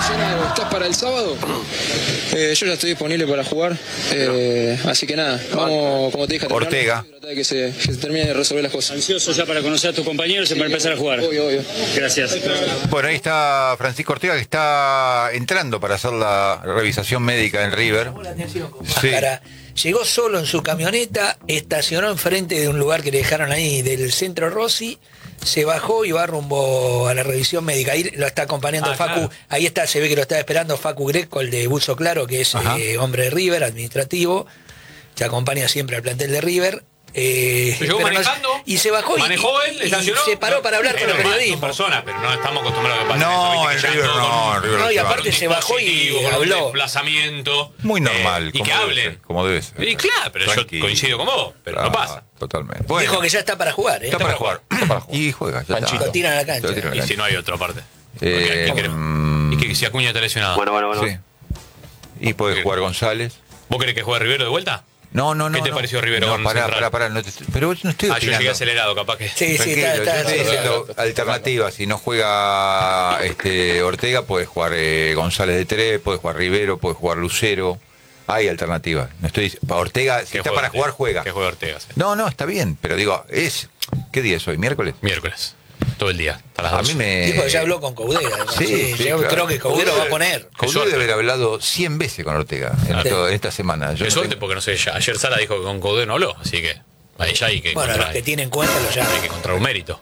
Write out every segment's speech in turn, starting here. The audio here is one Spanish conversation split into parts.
seleccionado, ¿estás para el sábado? Yo ya estoy disponible para jugar, así que nada, vamos, como te dije, a Ortega. tratar de que se termine de resolver las cosas. Ansioso ya para conocer a tus compañeros y para empezar a jugar. Obvio. Gracias. Bueno, ahí está Francisco Ortega, que está entrando para hacer la revisación médica en River. Sí. Llegó solo en su camioneta, estacionó enfrente de un lugar que le dejaron ahí del centro Rossi, se bajó y va rumbo a la revisión médica. Ahí lo está acompañando Facu, claro. Ahí está, se ve que lo está esperando Facu Greco, el de Buzo Claro, que es hombre de River, administrativo, se acompaña siempre al plantel de River. Llegó manejando y se bajó manejó él, estacionó, y se paró para hablar con los periodistas. Personas, pero no estamos acostumbrados a que pase no, eso. En River no, y aparte se bajó y habló. Un desplazamiento. Muy normal. Y que hablen. Como debe ser. Y claro, pero tranquilo. Yo coincido con vos, pero no pasa. Totalmente. Bueno, dijo que ya está para jugar. Está para jugar. Y juega. Ya está. Lo tiran a la cancha. Y si no hay otra parte. Y que si Acuña está lesionado. Bueno. Sí. Y puede jugar González. ¿Vos querés que juegue Rivero de vuelta? No. ¿Qué te pareció Rivero con Central? Pará, pero no estoy opinando. Yo llegué acelerado, capaz que. Sí, está diciendo alternativas. Si no juega Ortega, puede jugar González de 3, puede jugar Rivero, puede jugar Lucero. Hay alternativas. No estoy para Ortega, si está para jugar, juega. Que juega Ortega. Sí. No, está bien, pero digo, ¿qué día es hoy? ¿Miércoles? Miércoles. Todo el día. A las 12. A mí me. Dijo que ya habló con Caudera. Sí, claro. Creo que Caudera va a poner. Caudera debe haber hablado 100 veces con Ortega en esta semana. Qué suerte, porque no sé, ayer Sala dijo que con Caudera no habló, así que ahí ya hay que encontrar. Bueno, los que tienen cuenta lo llaman. Hay que encontrar un mérito.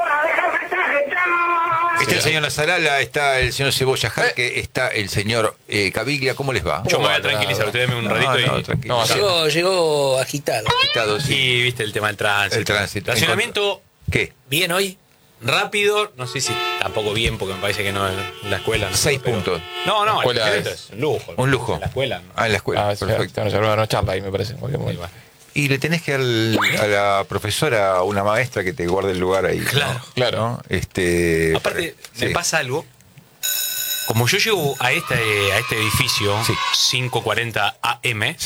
Está el señor Nazarala, está el señor Cebolla Jarque, está el señor Caviglia. ¿Cómo les va? Yo me voy a tranquilizar, ustedes denme un ratito Llegó agitado. Sí. Y viste el tema del tránsito. El tránsito. Racionamiento. ¿Qué? ¿Bien hoy? Rápido, no sé si tampoco bien, porque me parece que no en la escuela. 6 puntos. No, la escuela es un lujo. Un lujo. En la escuela. ¿No? En la escuela. Perfecto. No charla ahí, me parece. Y le tenés que dar a la profesora, una maestra, que te guarde el lugar ahí. Claro. ¿no? Aparte, me pasa algo. Como yo llego a este edificio, 5:40 AM,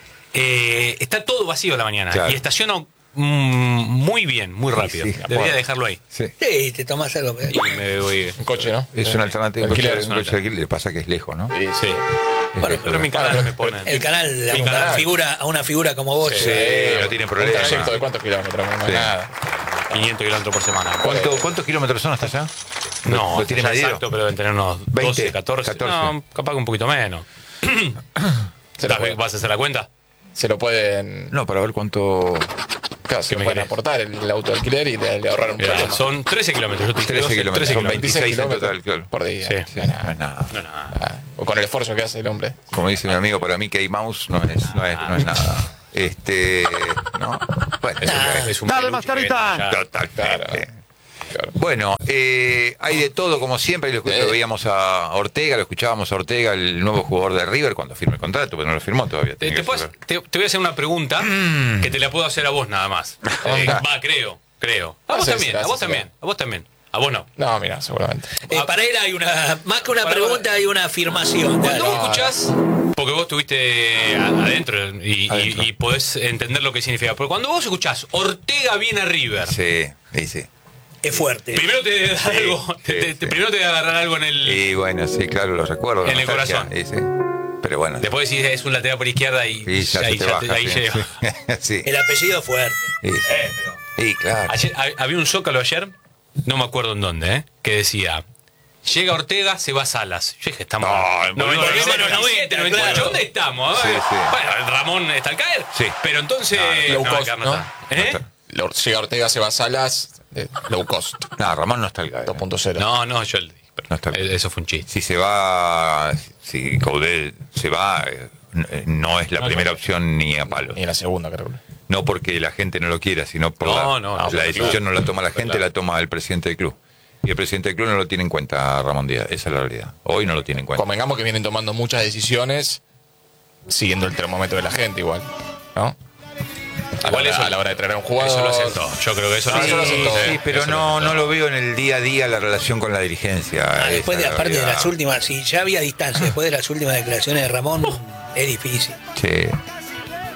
está todo vacío a la mañana. Claro. Y estaciono muy bien, muy rápido. Debería dejarlo ahí. Sí, te tomás algo. Y me voy. Un coche, ¿no? Es una alternativa. Un coche alquiler. Le pasa que es lejos, ¿no? Sí. Bueno, pero mi canal me pone. El canal a una figura como vos. Sí, no tiene problema. ¿Un trayecto de cuántos kilómetros? No, nada. 500 kilómetros por semana. ¿Cuántos kilómetros son hasta allá? No, ¿Lo tiene medido? Exacto, pero deben tener unos 12, 14. No, capaz que un poquito menos. ¿Vas a hacer la cuenta? Se lo pueden. No, para ver cuánto. Claro, se pueden aportar el auto de alquiler y le ahorrar un problema. Son 13 kilómetros. 13 kilómetros. Son 26 en total, claro. Por día. Sí. No es nada. O con el esfuerzo que hace el hombre. Como dice mi amigo, para mí que hay mouse no es nada. ¿No? Bueno, es un dale, Mascarita. Totalmente. Claro. Bueno, hay de todo como siempre. Lo veíamos a Ortega, lo escuchábamos a Ortega, el nuevo jugador de River, cuando firme el contrato, pero no lo firmó todavía. Te voy a hacer una pregunta que te la puedo hacer a vos nada más. Creo. A vos también. A vos no. No, mira, seguramente. Para él hay más que una pregunta, hay una afirmación. Cuando vos escuchás, porque vos estuviste adentro y podés entender lo que significa, pero cuando vos escuchás Ortega viene a River. Sí. Es fuerte. Primero te da algo, primero te va a agarrar algo en el. Y bueno, sí, claro, lo recuerdo. En el corazón. Sí. Pero bueno. Después decís es un lateral por izquierda y ahí llega. Sí. El apellido fuerte. Sí, claro. Había un zócalo ayer, no me acuerdo en dónde, que decía: llega Ortega, se va a Salas. Yo dije, estamos. No, 98. ¿Dónde estamos? Sí. Bueno, Ramón está al caer. Sí. Pero entonces. Llega Ortega, se va a Salas. Low cost. No, Ramón no está al caer. 2.0. No, yo le dije. Eso fue un chiste. Si Caudel se va, no es la primera opción ni a palos. Ni la segunda, creo. No porque la gente no lo quiera, sino por la decisión no la toma la gente, la toma el presidente del club. Y el presidente del club no lo tiene en cuenta, Ramón Díaz. Esa es la realidad. Hoy no lo tiene en cuenta. Convengamos que vienen tomando muchas decisiones siguiendo el termómetro de la gente igual, ¿no? A la hora de traer a un jugador. Eso lo aceptó. Yo creo que eso lo aceptó. Sí, pero no lo veo en el día a día la relación con la dirigencia. Después aparte de las últimas, si ya había distancia, después de las últimas declaraciones de Ramón, es difícil. Sí.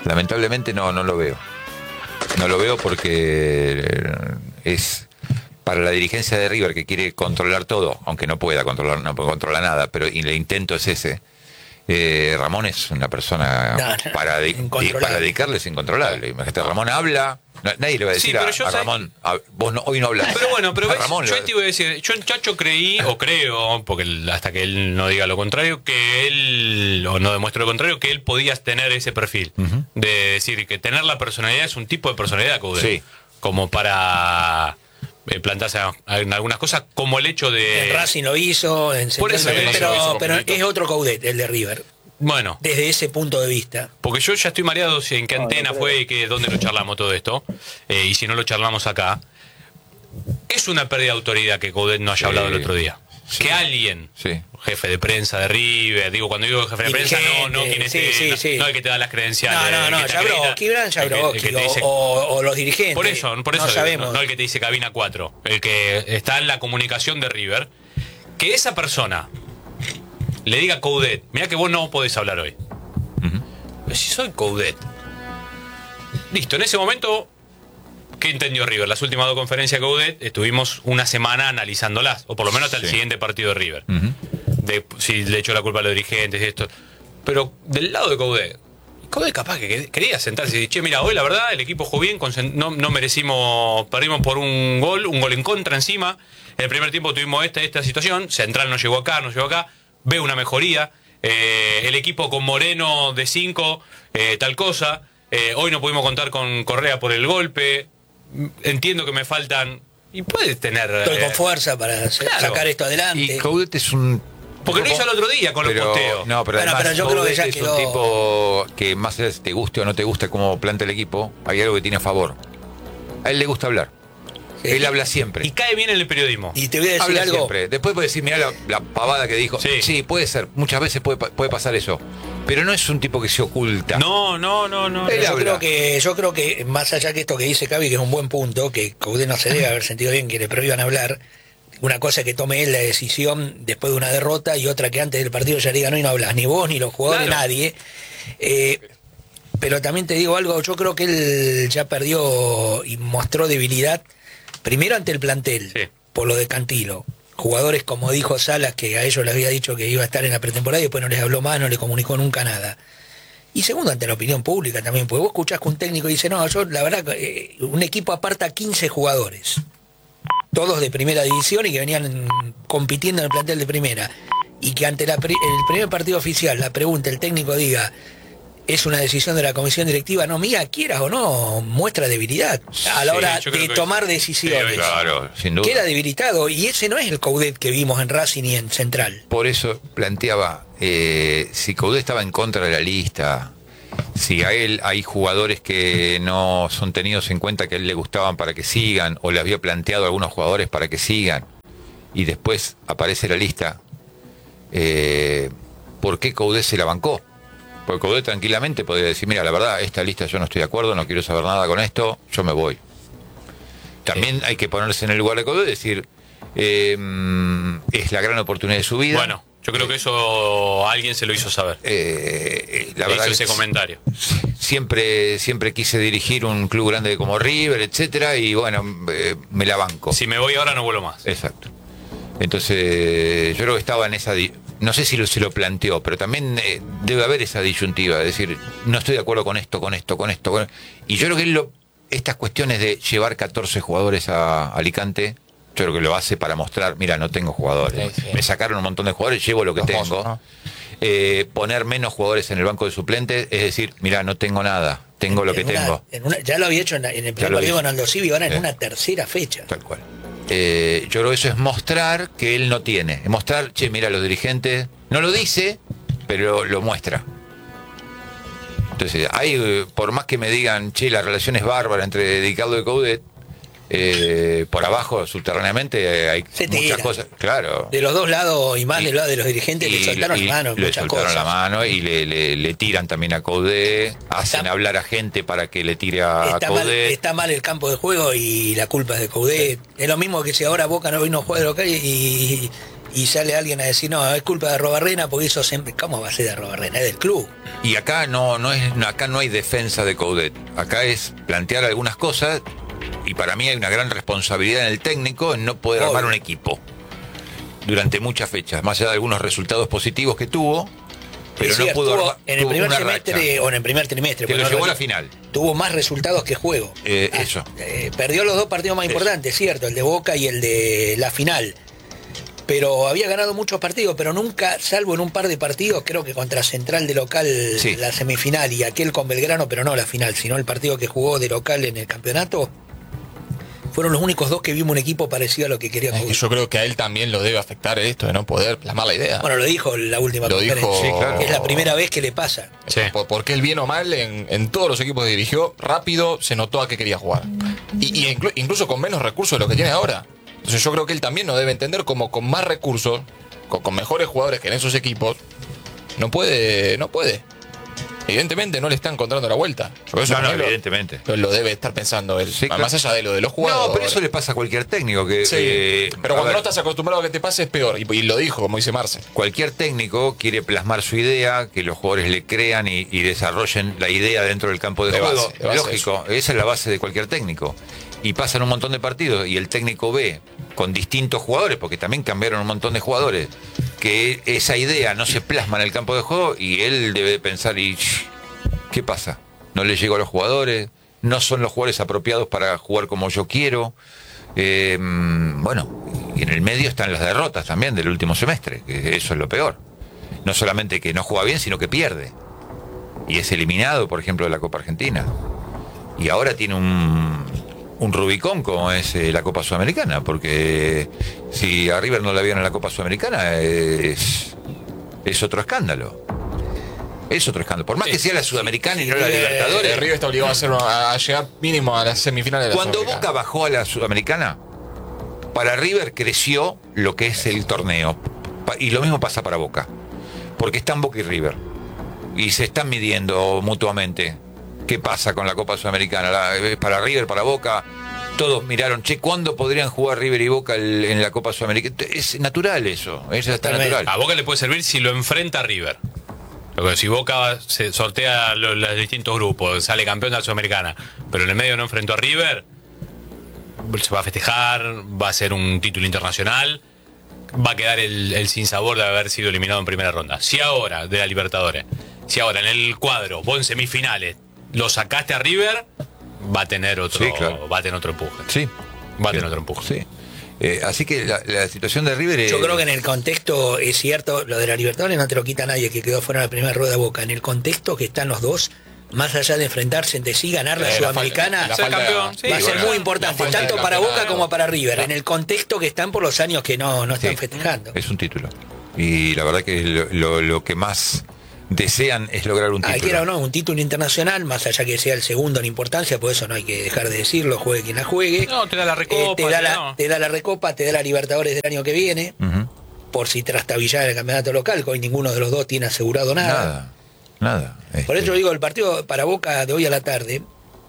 Lamentablemente no lo veo. No lo veo porque para la dirigencia de River, que quiere controlar todo, aunque no puede controlar nada, pero y el intento es ese. Ramón es una persona para dedicarle es incontrolable. Imagínate, Ramón habla, nadie le va a decir a Ramón, vos hoy no hablas. Pero bueno, pero Ramón, yo te iba a decir, yo en Chacho creo, porque hasta que él no diga lo contrario, que él, o no demuestre lo contrario, que él podía tener ese perfil. De decir que tener la personalidad es un tipo de personalidad, Coudet, sí, como para plantarse en algunas cosas, como el hecho de... En Racing lo hizo, en pero es otro Coudet, el de River. Bueno. Desde ese punto de vista. Porque yo ya estoy mareado en qué antena fue y que dónde lo charlamos todo esto. Y si no lo charlamos acá. Es una pérdida de autoridad que Coudet no haya hablado el otro día. Sí. Que alguien, jefe de prensa de River, digo, cuando digo jefe de prensa, no quien esté, no el que te da las credenciales. No, ya habló, o los dirigentes. Por eso no sabemos. No el que te dice cabina 4, el que está en la comunicación de River, que esa persona le diga a Coudet, mirá que vos no podés hablar hoy. Pero si soy Coudet. Listo, en ese momento, ¿qué entendió River? Las últimas 2 conferencias de Coudet estuvimos una semana analizándolas, o por lo menos hasta el siguiente partido de River. De si le echó la culpa a los dirigentes y esto. Pero del lado de Coudet capaz que quería sentarse y decir, che, mira, hoy la verdad el equipo jugó bien, no merecimos, perdimos por un gol en contra encima. En el primer tiempo tuvimos esta situación, Central no llegó acá, veo una mejoría. El equipo con Moreno de 5, tal cosa. Hoy no pudimos contar con Correa por el golpe. Entiendo que me faltan. Y puede tener. Estoy con fuerza para sacar esto adelante. Y Coudet es un. Porque lo hizo el otro día con los posteos. No, pero yo creo que ya es quedó... un tipo que, más allá de si te guste o no te guste cómo plantea el equipo, hay algo que tiene a favor. A él le gusta hablar. Él habla siempre. Y cae bien en el periodismo. Y te voy a decir habla algo. Siempre. Después puede decir, mirá la pavada que dijo. Sí, puede ser. Muchas veces puede pasar eso. Pero no es un tipo que se oculta. No. Yo creo que más allá que esto que dice Cavi, que es un buen punto, que Coudet no se debe haber sentido bien que le prohíban hablar. Una cosa es que tome él la decisión después de una derrota y otra que antes del partido ya diga, no, y no hablas, ni vos, ni los jugadores, nadie. Pero también te digo algo, yo creo que él ya perdió y mostró debilidad, primero ante el plantel, por lo de Cantilo. Jugadores, como dijo Salas, que a ellos les había dicho que iba a estar en la pretemporada y después no les habló más, no les comunicó nunca nada. Y segundo, ante la opinión pública también, porque vos escuchás que un técnico dice, no, yo la verdad, un equipo aparta 15 jugadores. Todos de primera división y que venían compitiendo en el plantel de primera. Y que ante el primer partido oficial la pregunta, el técnico diga, es una decisión de la comisión directiva, no mía, quieras o no, muestra debilidad a la hora de tomar decisiones. Claro, sin duda. Queda debilitado y ese no es el Coudet que vimos en Racing y en Central. Por eso planteaba, si Coudet estaba en contra de la lista, si a él hay jugadores que no son tenidos en cuenta que a él le gustaban para que sigan, o le había planteado a algunos jugadores para que sigan, y después aparece la lista, ¿por qué Coudet se la bancó? Porque Coudet tranquilamente podría decir, mira, la verdad, esta lista yo no estoy de acuerdo, no quiero saber nada con esto, yo me voy. También hay que ponerse en el lugar de Coudet y decir, es la gran oportunidad de su vida. Bueno, yo creo que eso a alguien se lo hizo saber. La verdad hizo ese comentario. Siempre quise dirigir un club grande como River, etcétera, y bueno, me la banco. Si me voy ahora no vuelvo más. Exacto. Entonces, yo creo que estaba en esa... No sé si se lo planteó, pero también debe haber esa disyuntiva, es decir, no estoy de acuerdo con esto. Y yo creo que estas cuestiones de llevar 14 jugadores a Alicante, yo creo que lo hace para mostrar, mira, no tengo jugadores. Sí. Me sacaron un montón de jugadores, llevo lo que tengo. ¿No? Poner menos jugadores en el banco de suplentes, es decir, mira, no tengo nada, tengo lo que tengo. Ya lo había hecho en el primer partido con Aldo Civi, ahora en una tercera fecha. Tal cual. Yo creo que eso es mostrar que él no tiene. Es mostrar, che, mira, los dirigentes, no lo dice, pero lo muestra. Entonces, hay, por más que me digan, che, la relación es bárbara entre Ricardo y Coudet, por abajo, subterráneamente, hay muchas cosas. Claro. De los dos lados, y más del lado de los dirigentes, le soltaron la mano. Le soltaron la mano y le tiran también a Coudet, hacen hablar a gente para que le tire a Coudet. Está mal el campo de juego y la culpa es de Coudet. Es lo mismo que si ahora Boca no vino a jugar de local y sale alguien a decir, no, es culpa de Robarrena porque eso siempre... ¿Cómo va a ser de Robarrena? Es del club. Y acá acá no hay defensa de Coudet. Acá es plantear algunas cosas Y para mí hay una gran responsabilidad en el técnico en no poder armar un equipo durante muchas fechas, más allá de algunos resultados positivos que tuvo, pero no pudo armar. En el primer semestre o en el primer trimestre. Que lo llevó a la final. Tuvo más resultados que juego. Eso. Perdió los dos partidos más importantes, cierto, el de Boca y el de la final. Pero había ganado muchos partidos, pero nunca, salvo en un par de partidos, creo que contra Central de local, la semifinal, y aquel con Belgrano, pero no la final, sino el partido que jugó de local en el campeonato, fueron los únicos dos que vimos un equipo parecido a lo que quería jugar. Yo creo que a él también lo debe afectar esto de no poder plasmar la idea. Bueno, lo dijo en la última conferencia. Que es la primera vez que le pasa. Sí. Porque él bien o mal en todos los equipos que dirigió, rápido se notó a qué quería jugar. Y incluso con menos recursos de lo que tiene ahora. Entonces yo creo que él también lo debe entender como con más recursos, con mejores jugadores que en esos equipos, no puede. Evidentemente no le está encontrando la vuelta. Evidentemente. Lo debe estar pensando él. Sí, más allá de lo de los jugadores. No, pero eso le pasa a cualquier técnico. Pero cuando no estás acostumbrado a que te pase es peor. Y lo dijo, como dice Marce. Cualquier técnico quiere plasmar su idea, que los jugadores le crean y desarrollen la idea dentro del campo de juego. Base, lógico, esa es la base de cualquier técnico. Y pasan un montón de partidos y el técnico ve con distintos jugadores, porque también cambiaron un montón de jugadores, que esa idea no se plasma en el campo de juego y él debe pensar, ¿y qué pasa? ¿No le llegó a los jugadores? ¿No son los jugadores apropiados para jugar como yo quiero? Bueno, y en el medio están las derrotas también del último semestre, que eso es lo peor. No solamente que no juega bien, sino que pierde. Y es eliminado, por ejemplo, de la Copa Argentina. Y ahora tiene un Rubicón como es la Copa Sudamericana, porque si a River no la vieron en la Copa Sudamericana es otro escándalo. Es otro escándalo. Por más que sea la Sudamericana y no la Libertadores. River está obligado a llegar mínimo a las semifinales de la Cuando Boca bajó a la Sudamericana, para River creció lo que es el torneo. Y lo mismo pasa para Boca. Porque están Boca y River. Y se están midiendo mutuamente. ¿Qué pasa con la Copa Sudamericana? Para River, para Boca, todos miraron, ¿cuándo podrían jugar River y Boca en la Copa Sudamericana? Es natural eso, está natural. A Boca le puede servir si lo enfrenta a River. Porque si Boca se sortea los distintos grupos, sale campeón de la Sudamericana, pero en el medio no enfrentó a River, se va a festejar, va a ser un título internacional, va a quedar el sinsabor de haber sido eliminado en primera ronda. Si ahora, de la Libertadores, en el cuadro, vos en semifinales, lo sacaste a River, va a tener otro empuje. Sí. Va a tener otro empuje. Sí. Así que la situación de River Yo creo que en el contexto es cierto, lo de la Libertadores no te lo quita nadie que quedó fuera de la primera rueda de Boca. En el contexto que están los dos, más allá de enfrentarse entre sí, ganar la Sudamericana va a ser muy importante, tanto para Boca como para River. En el contexto que están por los años que no están festejando. Es un título. Y la verdad que lo que más desean es lograr un título. Quiera o no, un título internacional, más allá que sea el segundo en importancia, por eso no hay que dejar de decirlo, juegue quien la juegue. No, te da la Recopa. Te da la Recopa, te da la Libertadores del año que viene, por si trastabillar el campeonato local, que hoy ninguno de los dos tiene asegurado nada. Nada. Por eso digo, el partido para Boca de hoy a la tarde,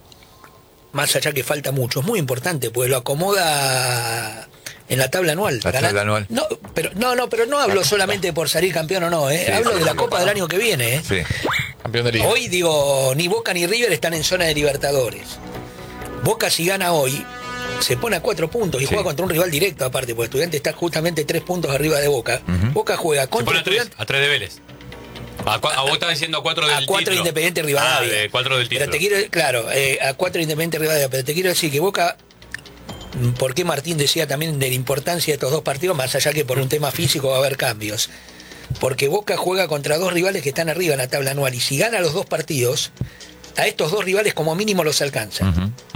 más allá que falta mucho, es muy importante, pues lo acomoda en la tabla anual. Tabla anual. No, pero no hablo solamente por salir campeón o no, hablo de la Copa del año que viene. Sí. Campeón de Liga. Hoy digo, ni Boca ni River están en zona de Libertadores. Boca si gana hoy, se pone a 4 puntos y juega contra un rival directo aparte, porque Estudiantes está justamente 3 puntos arriba de Boca. Boca juega contra Estudiantes. A 3 de Vélez. A vos estás diciendo a 4 del título. A 4 Independiente Rivadavia. De 4 del título. Pero te quiero, a 4 Independiente Rivadavia, pero te quiero decir que Boca, porque Martín decía también de la importancia de estos dos partidos, más allá que por un tema físico va a haber cambios. Porque Boca juega contra dos rivales que están arriba en la tabla anual, y si gana los dos partidos, a estos dos rivales como mínimo los alcanza.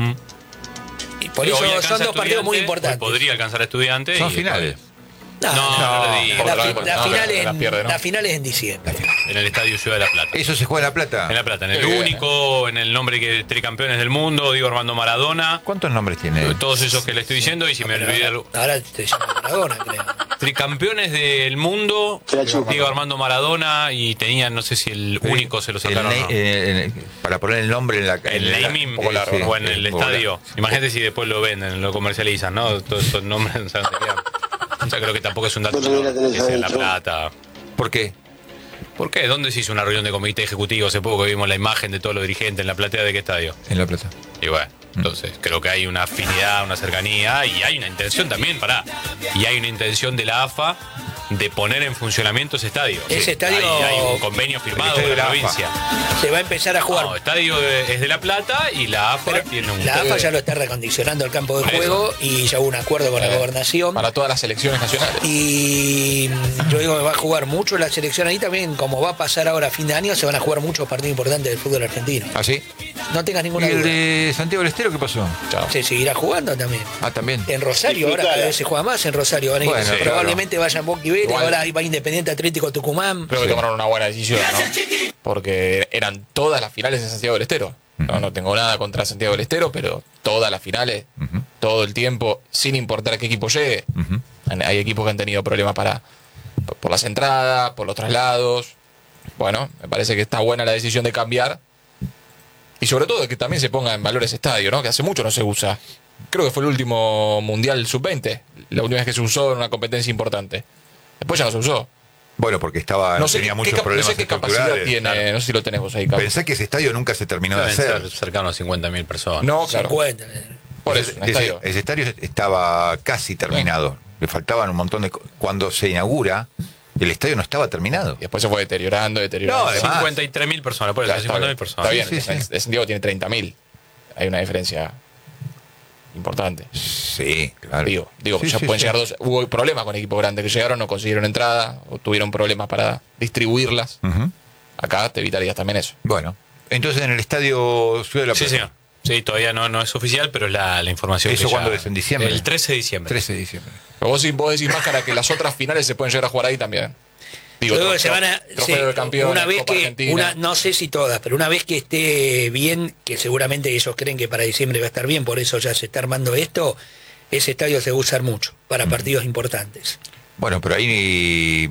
Y por eso son dos partidos muy importantes. Podría alcanzar a Estudiantes. Son finales. La final es en diciembre. En el Estadio Ciudad de La Plata. ¿Eso se juega en La Plata? En La Plata, en el único, en el nombre que tricampeones del mundo, Diego Armando Maradona. ¿Cuántos nombres tiene? Todos esos que le estoy diciendo, y si me olvidé algo. Ahora te llamo Maradona, creo. Tricampeones del mundo, Diego Armando Maradona, y tenían, no sé si el único se lo sacaron o no. Para poner el nombre en la el naming o en el estadio. Imagínate si después lo venden, lo comercializan, ¿no? Todos esos nombres, o sea, o sea, creo que tampoco es un dato que sea en La Plata. ¿Por qué? ¿Por qué? ¿Dónde se hizo una reunión de comité ejecutivo hace poco que vimos la imagen de todos los dirigentes en la platea de qué estadio? En La Plata. Y bueno, Entonces, creo que hay una afinidad, una cercanía y hay una intención también, y hay una intención de la AFA de poner en funcionamiento ese estadio. Ese estadio hay un convenio firmado con la provincia. Se va a empezar a jugar. No, el estadio es de La Plata y la AFA tiene un... La AFA ya lo está recondicionando el campo de juego y ya hubo un acuerdo con la gobernación. Para todas las selecciones nacionales. Y yo digo que va a jugar mucho la selección ahí también, como va a pasar ahora a fin de año, se van a jugar muchos partidos importantes del fútbol argentino. ¿Ah, sí? No tengas ninguna ¿Y el duda. de Santiago del Estero qué pasó? Chao. Se seguirá jugando también. Ah, también. En Rosario, ahora cada vez se juega más en Rosario. Van a ir, Bueno, probablemente vayan Boca y Vélez, Igual. ahora va Independiente Atlético Tucumán. Creo que tomaron una buena decisión, ¿no? Porque eran todas las finales en Santiago del Estero. No tengo nada contra Santiago del Estero, pero todas las finales, todo el tiempo, sin importar a qué equipo llegue. Hay equipos que han tenido problemas por las entradas, por los traslados. Bueno, me parece que está buena la decisión de cambiar. Y sobre todo que también se ponga en valor ese estadio, ¿no? Que hace mucho no se usa. Creo que fue el último Mundial Sub-20, la última vez que se usó en una competencia importante. Después ya no se usó. Bueno, porque tenía muchos problemas qué capacidad tiene, claro. no sé si lo tenés vos ahí, Carlos. Pensé que ese estadio nunca se terminó de Deben hacer. ser cercano a 50.000 personas. No, claro. 50. Por eso, un estadio. Ese estadio estaba casi terminado. Le faltaban un montón de... Cuando se inaugura, el estadio no estaba terminado. Y después se fue deteriorando. No, además. 53.000 personas, por eso, Claro, 50.000 personas. Está bien, Sí, sí, sí. de Santiago tiene 30.000. Hay una diferencia importante. Sí, claro. Digo, Sí, ya sí, pueden sí. llegar dos. Hubo problemas con equipos grandes que llegaron, no consiguieron entrada, o tuvieron problemas para distribuirlas. Ujú. Acá te evitarías también eso. Bueno, entonces en el estadio Ciudad de la Sí, Plata. señor. Sí, todavía no es oficial, pero es la información. ¿Eso que ya- cuándo es? ¿En diciembre? El 13 de diciembre. 13 de diciembre. Pero vos decís, Máscara, que las otras finales se pueden llegar a jugar ahí también. Digo, Luego se van a, trofeo de campeón, una vez Copa que Argentina. no sé si todas, pero una vez que esté bien, que seguramente ellos creen que para diciembre va a estar bien, por eso ya se está armando esto, ese estadio se va a usar mucho para partidos importantes. Bueno, pero ahí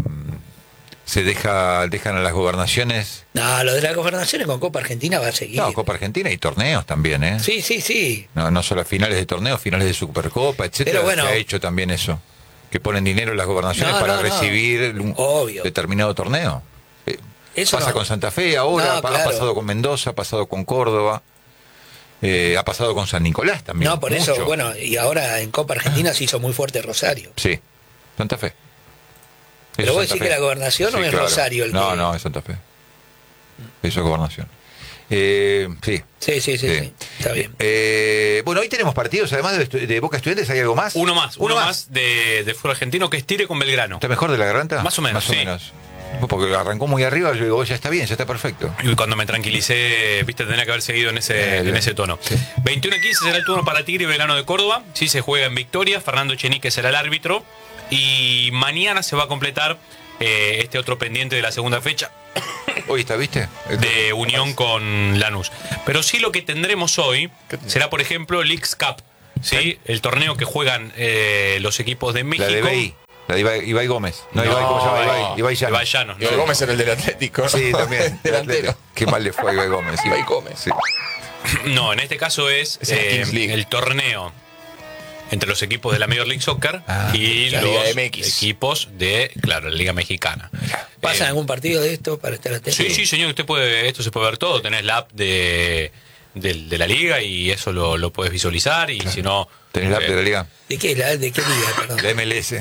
dejan a las gobernaciones. No, lo de las gobernaciones con Copa Argentina va a seguir. No, Copa Argentina y torneos también, ¿eh? Sí. No solo finales de torneos, finales de Supercopa, etcétera. Pero bueno. Se ha hecho también eso. Que ponen dinero en las gobernaciones No, para no. recibir un Obvio. determinado torneo. Eso Pasa no. con Santa Fe ahora, No, ha claro. pasado con Mendoza, ha pasado con Córdoba, ha pasado con San Nicolás también. No, por mucho. eso, bueno, y ahora en Copa Argentina se hizo muy fuerte Rosario. Sí, Santa Fe. Pero Eso vos es decís Santa que Fe. la gobernación no Sí, es claro. Rosario el No, que... no, es Santa Fe. Eso es gobernación. Sí. Sí, está bien. Bueno, hoy tenemos partidos, además de Boca Estudiantes, ¿hay algo más? Uno más de fútbol argentino, que es Tigre con Belgrano. ¿Está mejor de la garganta? Más o menos, sí. Porque arrancó muy arriba, yo digo, ya está bien, ya está perfecto. Y cuando me tranquilicé, viste, tenía que haber seguido en ese tono. Sí. 21:15 será el turno para Tigre y Belgrano de Córdoba. Sí, se juega en Victoria. Fernando Echenique será el árbitro. Y mañana se va a completar este otro pendiente de la segunda fecha Hoy está, ¿viste? de Unión con Lanús. Pero sí, lo que tendremos hoy será, por ejemplo, Leagues Cup. ¿Sí? El torneo que juegan los equipos de México. La de BI. La de Ibai Gómez. No, No, Ibai, ¿cómo se llama? Ibai Llanos. Ibai Llanos, Ibai ¿no? Gómez era el del Atlético. Sí, también. Delantero. Qué mal le fue a Ibai Gómez. Ibai Gómez. Sí. No, en este caso es Es el Kings League. el torneo entre los equipos de la Major League Soccer y la los Liga MX. equipos de, claro, la Liga Mexicana. ¿Pasa algún partido de esto para estar atento? Sí, señor, esto se puede ver todo. Tenés la app de la Liga y eso lo puedes visualizar. Y si no. ¿Tenés la app de la liga? ¿De qué liga, perdón? La MLS.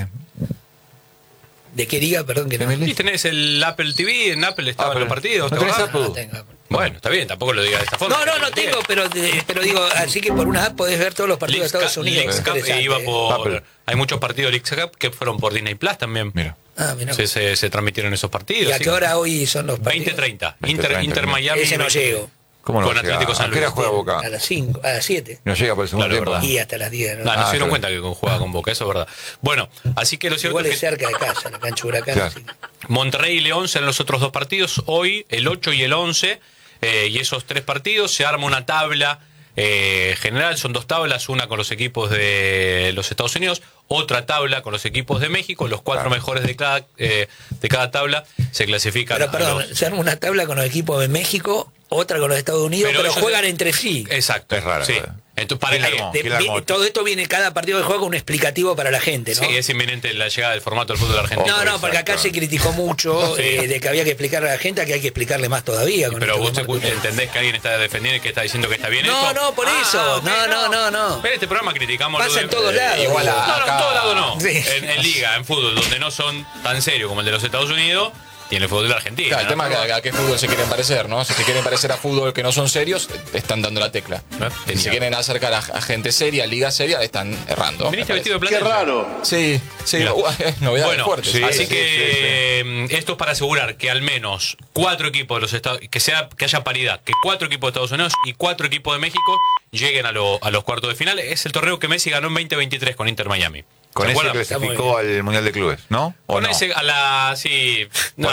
¿De qué liga, perdón? Que no. MLS. Y tenés el Apple TV, en Apple estaban los partidos. ¿No ¿te tenés acordás? Apple? No tengo. Bueno, está bien, tampoco lo digas de esta forma. No tengo, pero digo, así que por una app podés ver todos los partidos de Estados Unidos. Leagues Cup Interesante, iba por. Apple. Hay muchos partidos de Leagues Cup que fueron por Disney Plus también. Mira. Ah, mirá. Se transmitieron esos partidos. ¿Y a así qué que- hora hoy son los partidos? 20:30. 20:30, Inter Miami. Ese no llego. ¿Cómo no? Con llega? Atlético San ¿A qué hora Luis. juega Boca? A las 5, a las 7. No llega por el segundo Claro, tiempo. verdad. Y hasta las 10. ¿no? No, se dieron claro. cuenta que juega con Boca, eso es verdad. Bueno, así que lo cierto Igual es es que cerca de casa, la cancha Huracán. Claro. así que- Monterrey y León serán los otros dos partidos. Hoy, el 8 y el 11. Y esos tres partidos se arma una tabla general. Son dos tablas, una con los equipos de los Estados Unidos, otra tabla con los equipos de México. Los cuatro mejores de cada tabla se clasifican. Pero perdón, a los- se arma una tabla con los equipos de México, otra con los Estados Unidos, pero ellos- juegan entre sí. Exacto. Es rara, Sí. ¿verdad? Todo esto viene, cada partido de juego con un explicativo para la gente, ¿no? Sí, es inminente la llegada del formato del fútbol argentino. No, porque acá se criticó mucho de que había que explicarle a la gente, que hay que explicarle más todavía. Pero vos entendés que alguien está defendiendo y que está diciendo que está bien esto. No, por eso. No. Pero este programa criticamos. Pasa en todos lados. Igual en todos lados no. Sí. En liga, en fútbol, donde no son tan serios como el de los Estados Unidos, tiene el fútbol de la Argentina. Claro, el tema es a qué fútbol se quieren parecer, ¿no? Si se quieren parecer a fútbol que no son serios, están dando la tecla. Si se quieren acercar a gente seria, liga seria, están errando. Viniste vestido de plata. Qué raro. Sí. Novedades fuertes. Sí, así que esto es para asegurar que al menos 4 equipos de los Estados Unidos, que haya paridad, que 4 equipos de Estados Unidos y 4 equipos de México lleguen a los cuartos de final. Es el torneo que Messi ganó en 2023 con Inter Miami. Con ese clasificó al Mundial de Clubes, ¿no? Con no? Ese, a la... Sí.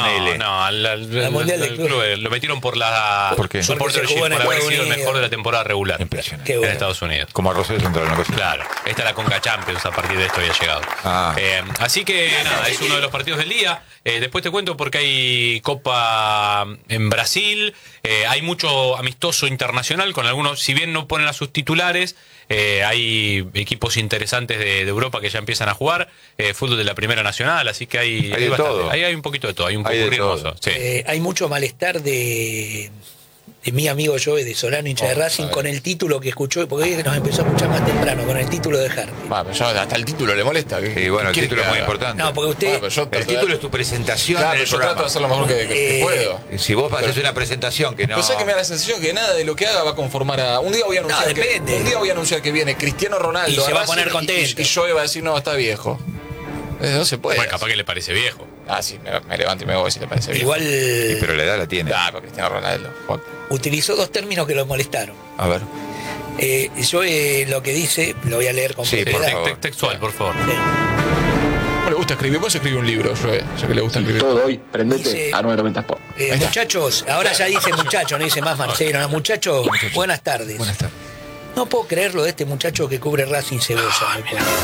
Al Mundial de Clubes. Lo metieron por la... ¿Por qué? Supportership, por haber sido el mejor de la temporada regular. Impresionante. En Estados Unidos. Como a Rosario Central, una cosa. Claro. Esta es la Conca Champions, a partir de esto había llegado. Así que nada, es uno de los partidos del día. Después te cuento porque hay Copa en Brasil. Hay mucho amistoso internacional con algunos, si bien no ponen a sus titulares, hay equipos interesantes de Europa que ya empiezan a jugar, fútbol de la Primera Nacional, así que hay de todo. Hay un poquito de todo, hay un poco hermoso. Sí. Hay mucho malestar de mi amigo Joe de Solano, hincha de Racing, con el título que escuchó, porque nos empezó a escuchar más temprano, con el título de Hardy. Hasta el título le molesta. Sí, bueno, el título es muy importante. No, porque usted... el título es tu presentación. Claro, yo trato de hacer lo mejor que puedo. Si vos haces una presentación que no... Pero sé que me da la sensación que nada de lo que haga va a conformar a... Un día voy a anunciar que viene Cristiano Ronaldo y se va a poner contento. Y Joe va a decir, no, está viejo. No se puede. Bueno, capaz que le parece viejo. Sí, me levanto y me voy si le parece viejo. Igual... Sí, pero la edad la tiene. Pero Cristiano Ronaldo. Utilizó 2 términos que lo molestaron. A ver. Yo lo que dice, lo voy a leer con textual, por favor. Sí. No le gusta escribir, vos escribís un libro, ya que le gusta escribir. Todo hoy, prendete a 990 Sport. Muchachos, ahora ya dice muchacho, no dice más Marcelo. No, muchachos, buenas tardes. Buenas tardes. No puedo creer lo de este muchacho que cubre Racing Cebolla.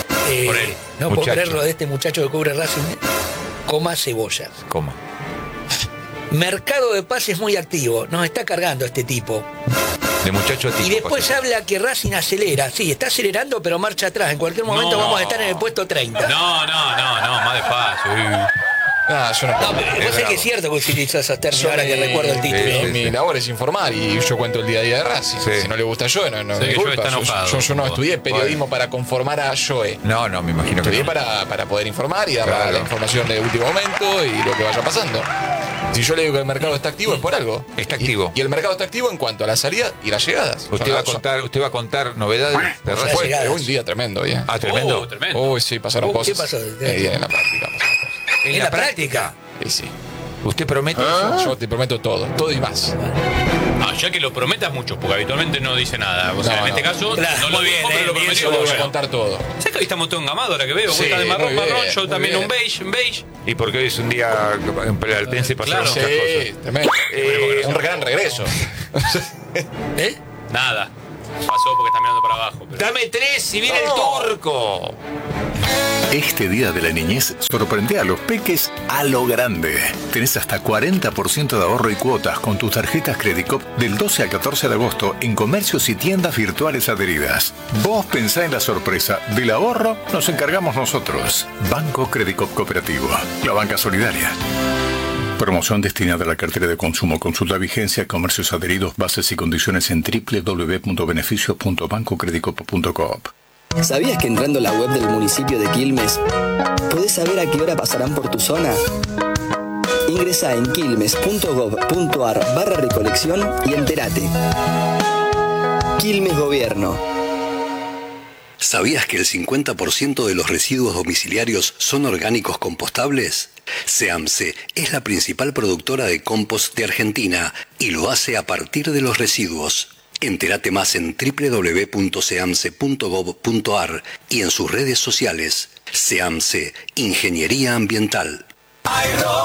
No puedo creer lo de este muchacho que cubre Racing, Cebollas. Mercado de pases muy activo. Nos está cargando este tipo. De muchacho tipo. Y después habla que Racing acelera. Sí, está acelerando, pero marcha atrás. En cualquier momento vamos a estar en el puesto 30. No, más despacio. Pero vos sé que es cierto que utilizó esos términos ahora que recuerdo el título. Mi labor es informar y yo cuento el día a día de Racing. Si no le gusta a Joe, no me culpa. Yo no estudié periodismo para conformar a Joe. No, me imagino que estudié para poder informar y dar la información de último momento y lo que vaya pasando. Si yo le digo que el mercado está activo es por algo. Está activo. Y el mercado está activo en cuanto a la salida y las llegadas. Usted va a contar novedades de Racing. Fue un día tremendo, bien. Tremendo. Uy, sí, pasaron cosas. ¿Qué pasó? En la práctica. ¿En la práctica? Sí. ¿Usted promete eso? Yo te prometo todo y más. Ya que lo prometas mucho, porque habitualmente no dice nada. O sea, en este caso, claro, no lo dijo, pero lo prometió. Yo voy a contar todo. ¿Sabes que hoy estamos todo engamado ahora que veo? Vos estás de marrón, yo también un beige. Y porque hoy es un día en Alpense pasaron muchas cosas. Tremendo. Un gran regreso. Nada. Pasó porque está mirando para abajo. Dame 3 si viene el turco. Este día de la niñez sorprende a los peques a lo grande. Tenés hasta 40% de ahorro y cuotas con tus tarjetas Credicop del 12 al 14 de agosto en comercios y tiendas virtuales adheridas. Vos pensá en la sorpresa. Del ahorro nos encargamos nosotros. Banco Credicop Cooperativo. La banca solidaria. Promoción destinada a la cartera de consumo. Consulta vigencia, comercios adheridos, bases y condiciones en www.beneficios.bancocredicop.coop. ¿Sabías que entrando a la web del municipio de Quilmes podés saber a qué hora pasarán por tu zona? Ingresá en quilmes.gov.ar/recolección y entérate. Quilmes Gobierno. ¿Sabías que el 50% de los residuos domiciliarios son orgánicos compostables? SEAMSE es la principal productora de compost de Argentina y lo hace a partir de los residuos. Entérate más en www.seamse.gov.ar y en sus redes sociales. SEAMSE, Ingeniería Ambiental.